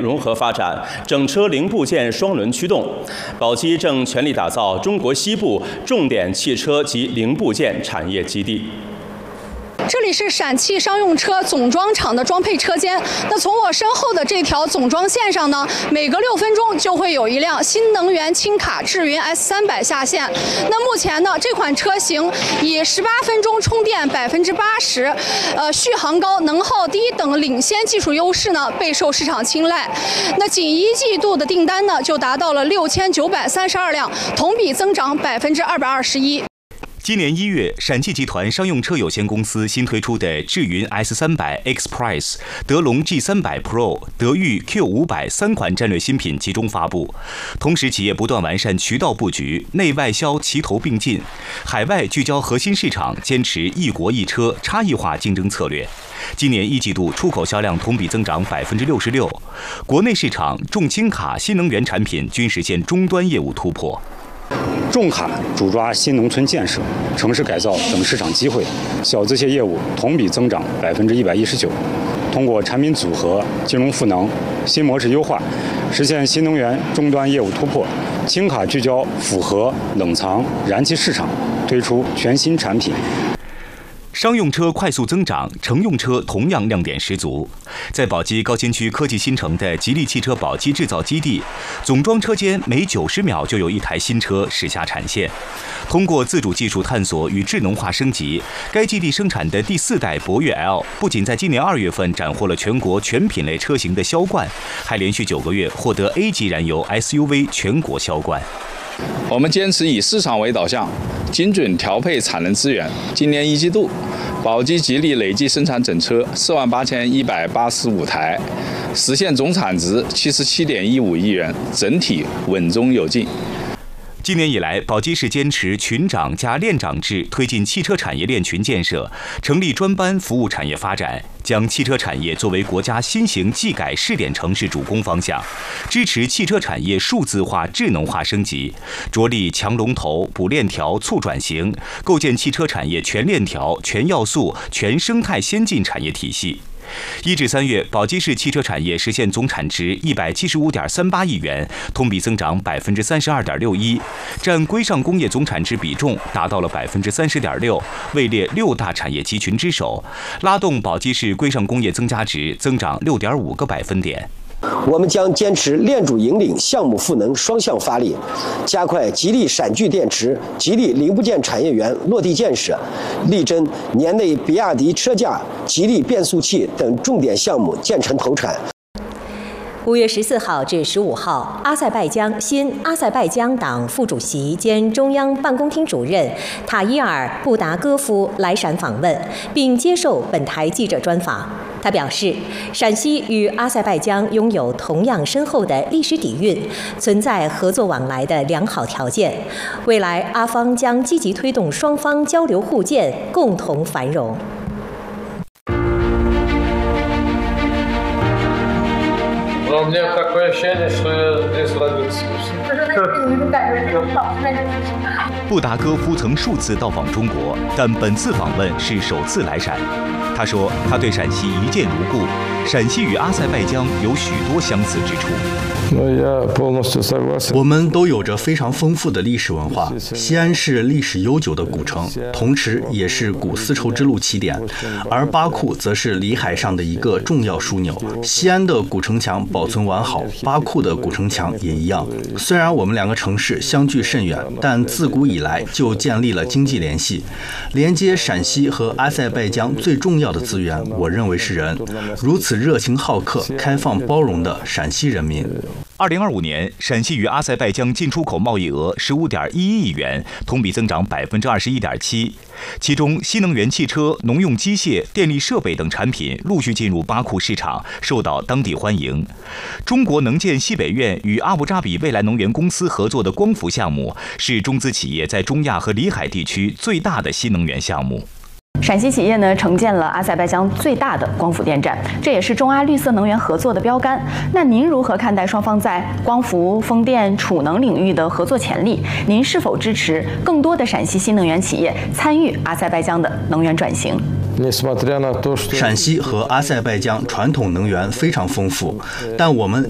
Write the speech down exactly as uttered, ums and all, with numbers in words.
融合发展，整车零部件双轮驱动。宝鸡正全力打造中国西部重点汽车及零部件产业基地。 这里是陕汽商用车总装厂的装配车间。那从我身后的这条总装线上呢，每隔六分钟就会有一辆新能源轻卡智云 S 三百下线。那目前呢，这款车型以十八分钟充电百分之八十，呃，续航高、能耗低等领先技术优势呢，备受市场青睐。那仅一季度的订单呢，就达到了六千九百三十二辆，同比增长百分之二百二十一。 今年一月，陕汽集团商用车有限公司新推出的智云 S 三百 Express、德龙 G 三百 Pro、德裕 Q 五百三款战略新品集中发布。同时，企业不断完善渠道布局，内外销齐头并进，海外聚焦核心市场，坚持一国一车差异化竞争策略。今年一季度出口销量同比增长百分之六十六，国内市场重轻卡、新能源产品均实现终端业务突破。 重卡主抓新农村建设、城市改造等市场机会，小资械业务同比增长百分之一百一十九。通过产品组合、金融赋能、新模式优化，实现新能源终端业务突破。轻卡聚焦符合冷藏、燃气市场，推出全新产品。 商用车快速增长，乘用车同样亮点十足。在宝鸡高新区科技新城的吉利汽车宝鸡制造基地，总装车间每九十秒就有一台新车驶下产线。通过自主技术探索与智能化升级，该基地生产的第四代博越 L 不仅在今年二月份斩获了全国全品类车型的销冠，还连续九个月获得 A 级燃油 S U V 全国销冠。 我们坚持以市场为导向，精准调配产能资源。今年一季度，宝鸡吉利累计生产整车四万八千一百八十五台，实现总产值七十七点一五亿元，整体稳中有进。 今年以来，宝鸡市坚持群长加链长制，推进汽车产业链群建设，成立专班服务产业发展，将汽车产业作为国家新型技改试点城市主攻方向，支持汽车产业数字化、智能化升级，着力强龙头、补链条、促转型，构建汽车产业全链条、全要素、全生态先进产业体系。一至三月，宝鸡市汽车产业实现总产值一百七十五点三八亿元，同比增长百分之三十二点六一，占规上工业总产值比重达到了百分之三十点六，位列六大产业集群之首，拉动宝鸡市规上工业增加值增长六点五个百分点。 我们将坚持链主引领、项目赋能双向发力，加快吉利闪聚电池、吉利零部件产业园落地建设，力争年内比亚迪车架、吉利变速器等重点项目建成投产。 五月十四号至十五号，阿塞拜疆新阿塞拜疆党副主席兼中央办公厅主任塔伊尔·布达戈夫来陕访问，并接受本台记者专访。他表示，陕西与阿塞拜疆拥有同样深厚的历史底蕴，存在合作往来的良好条件。未来，阿方将积极推动双方交流互鉴，共同繁荣。 Но у меня такое ощущение, что я здесь родился. 布达戈夫曾数次到访中国，但本次访问是首次来陕。他说，他对陕西一见如故，陕西与阿塞拜疆有许多相似之处。 我们都有着非常丰富的历史文化。西安是历史悠久的古城，同时也是古丝绸之路起点，而巴库则是里海上的一个重要枢纽。西安的古城墙保存完好，巴库的古城墙也一样。虽然我们两个城市相距甚远，但自古以来就建立了经济联系，连接陕西和阿塞拜疆最重要的资源，我认为是人。如此热情好客、开放包容的陕西人民。 二零二五年，陕西与阿塞拜疆进出口贸易额十五点一一亿元，同比增长百分之二十一点七。其中，新能源汽车、农用机械、电力设备等产品陆续进入巴库市场，受到当地欢迎。中国能建西北院与阿布扎比未来能源公司合作的光伏项目，是中资企业在中亚和里海地区最大的新能源项目。 陕西企业呢承建了阿塞拜疆最大的光伏电站，这也是中阿绿色能源合作的标杆。那您如何看待双方在光伏、风电、储能领域的合作潜力？您是否支持更多的陕西新能源企业参与阿塞拜疆的能源转型？ 陕西和阿塞拜疆传统能源非常丰富，但我们